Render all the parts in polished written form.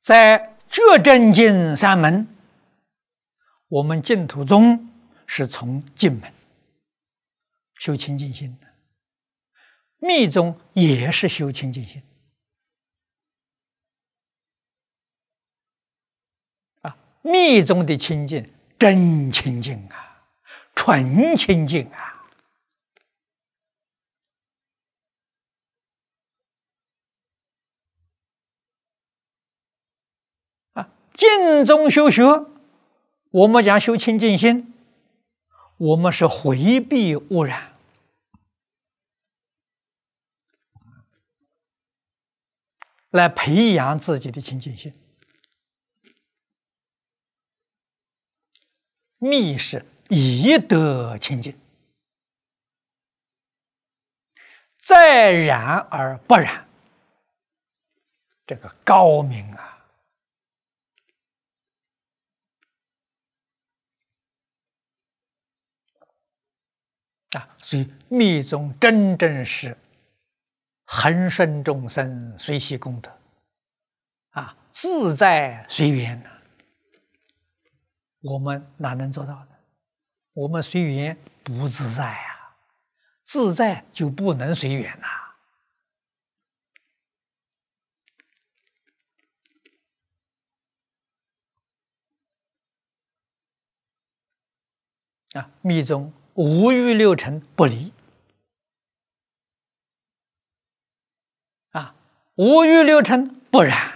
在觉真经三门，我们净土宗是从净门修清净心的，密宗也是修清净心。密宗的清净真清净啊，纯清净净宗修学，我们讲修清净心，我们是回避污染，来培养自己的清净心。密是以德清净，再染而不染，这个高明所以密宗真正是恒顺众生，随喜功德自在随缘我们哪能做到呢？我们随缘不自在自在就不能随缘密宗五欲六尘不离五欲六尘不染。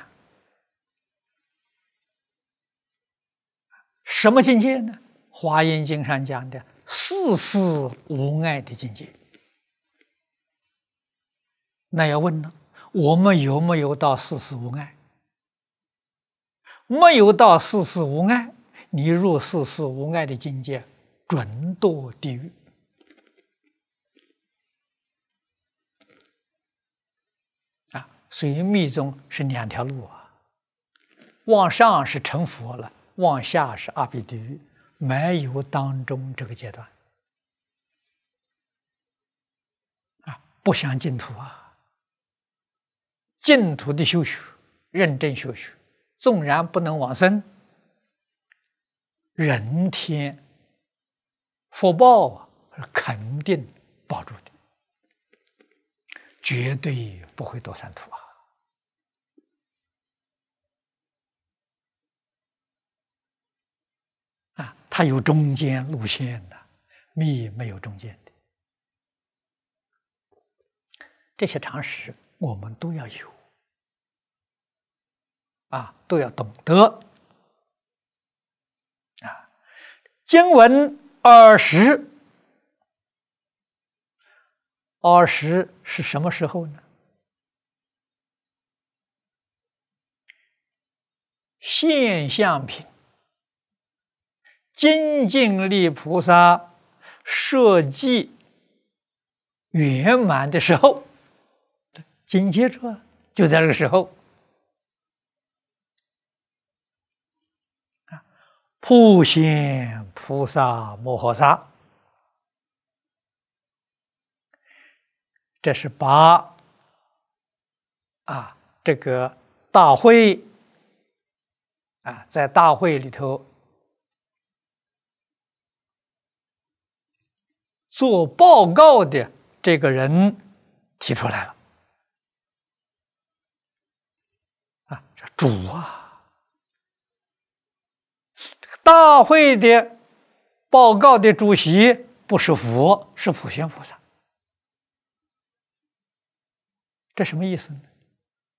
什么境界呢？华严经上讲的四事无碍的境界。那要问呢，我们有没有到四事无碍？没有到四事无碍，你入四事无碍的境界，准堕地狱。所以密宗是两条路往上是成佛了，往下是阿鼻地狱，没有当中这个阶段不像净土净土的修学，认真修学，纵然不能往生，人天福报肯定保住的，绝对不会堕三途它有中间路线的，密没有中间的。这些常识我们都要有都要懂得经文20是什么时候呢？现象品精进力菩萨设计圆满的时候，紧接着就在这个时候普贤菩萨摩诃萨，这是把这个大会在大会里头做报告的这个人提出来了这主这个大会的报告的主席不是佛，是普贤菩萨。这什么意思呢？